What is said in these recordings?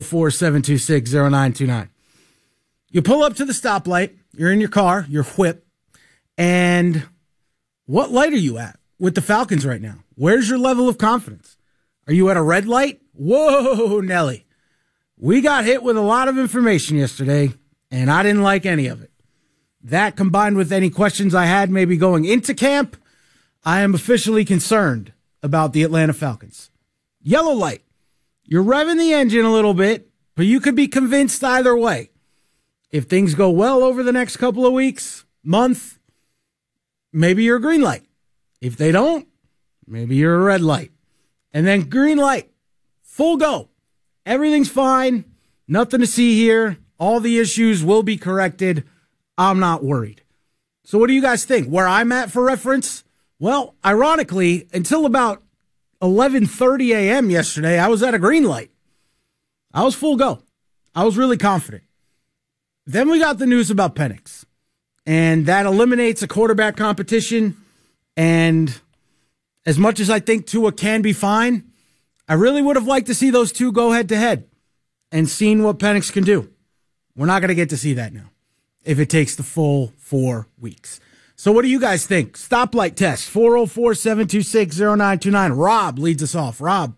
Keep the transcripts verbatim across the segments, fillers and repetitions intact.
four, seven two six, zero nine two nine. You pull up to the stoplight, you're in your car, your whip, and what light are you at with the Falcons right now? Where's your level of confidence? Are you at a red light? Whoa, Nelly. We got hit with a lot of information yesterday, and I didn't like any of it. That combined with any questions I had maybe going into camp, I am officially concerned about the Atlanta Falcons. Yellow light. You're revving the engine a little bit, but you could be convinced either way. If things go well over the next couple of weeks, month, maybe you're a green light. If they don't, maybe you're a red light. And then green light, full go. Everything's fine. Nothing to see here. All the issues will be corrected. I'm not worried. So what do you guys think? Where I'm at for reference? Well, ironically, until about eleven thirty a.m. yesterday, I was at a green light. I was full go. I was really confident. Then we got the news about Penix, and that eliminates a quarterback competition. And as much as I think Tua can be fine, I really would have liked to see those two go head to head and seen what Penix can do. We're not going to get to see that now if it takes the full four weeks. So what do you guys think? Stoplight test, four oh four, seven two six, zero nine two nine. Rob leads us off. Rob.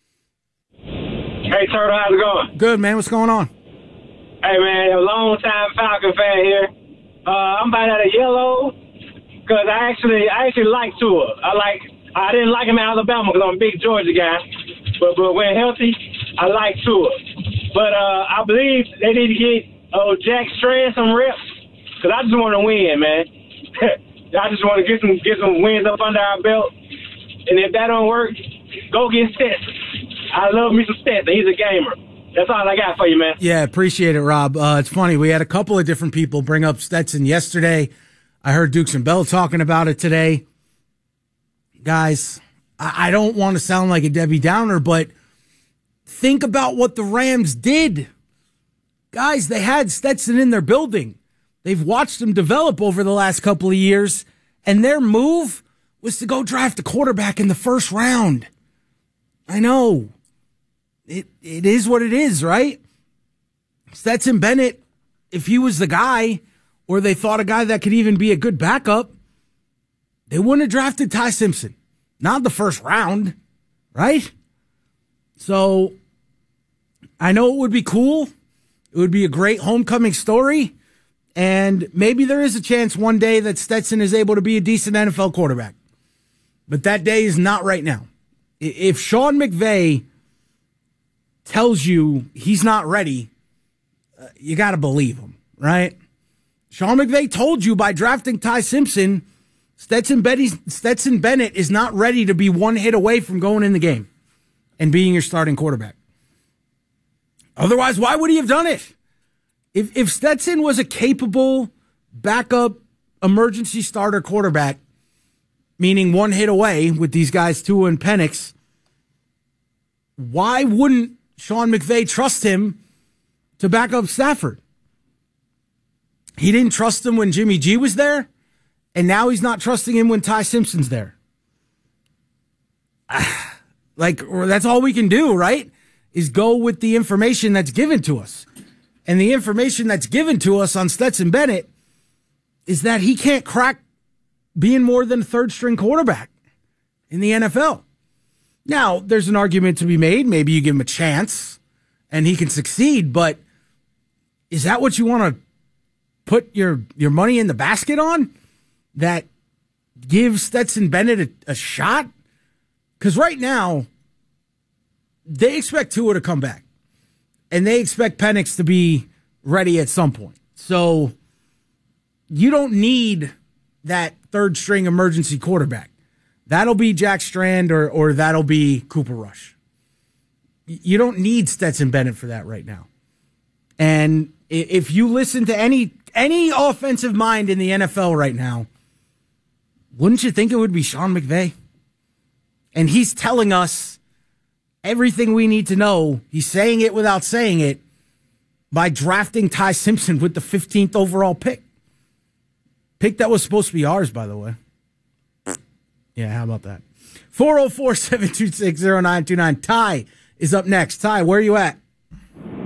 Hey, Turtle, how's it going? Good, man. What's going on? Hey, man, a long-time Falcon fan here. Uh, I'm about at a yellow because I actually I actually like Tua. I like I didn't like him in Alabama because I'm a big Georgia guy. But, but when healthy, I like Tua. But uh, I believe they need to get oh, Jack Strand some reps because I just want to win, man. I just want to get some get some wins up under our belt. And if that don't work, go get Stetson. I love me some Stetson. He's a gamer. That's all I got for you, man. Yeah, appreciate it, Rob. Uh, it's funny. We had a couple of different people bring up Stetson yesterday. I heard Dukes and Bell talking about it today. Guys, I, I don't want to sound like a Debbie Downer, but think about what the Rams did. Guys, they had Stetson in their building. They've watched him develop over the last couple of years, and their move was to go draft a quarterback in the first round. I know. It It is what it is, right? Stetson Bennett, if he was the guy, or they thought a guy that could even be a good backup, they wouldn't have drafted Ty Simpson. Not the first round, right? So, I know it would be cool. It would be a great homecoming story. And maybe there is a chance one day that Stetson is able to be a decent N F L quarterback. But that day is not right now. If Sean McVay tells you he's not ready, uh, you got to believe him, right? Sean McVay told you by drafting Ty Simpson, Stetson, Stetson Bennett is not ready to be one hit away from going in the game and being your starting quarterback. Otherwise, why would he have done it? If if Stetson was a capable backup emergency starter quarterback, meaning one hit away with these guys, Tua and Penix, why wouldn't Sean McVay trust him to back up Stafford? He didn't trust him when Jimmy G was there, and now he's not trusting him when Ty Simpson's there. Like, that's all we can do, right? Is go with the information that's given to us. And the information that's given to us on Stetson Bennett is that he can't crack being more than a third-string quarterback in the N F L. Now, there's an argument to be made. Maybe you give him a chance and he can succeed, but is that what you want to put your, your money in the basket on? That gives Stetson Bennett a, a shot? Because right now, they expect Tua to come back. And they expect Penix to be ready at some point. So you don't need that third string emergency quarterback. That'll be Jack Strand or or that'll be Cooper Rush. You don't need Stetson Bennett for that right now. And if you listen to any any offensive mind in the N F L right now, wouldn't you think it would be Sean McVay? And he's telling us everything we need to know. He's saying it without saying it by drafting Ty Simpson with the fifteenth overall pick. Pick that was supposed to be ours, by the way. Yeah, how about that? four oh four, seven two six, zero nine two nine. Ty is up next. Ty, where are you at?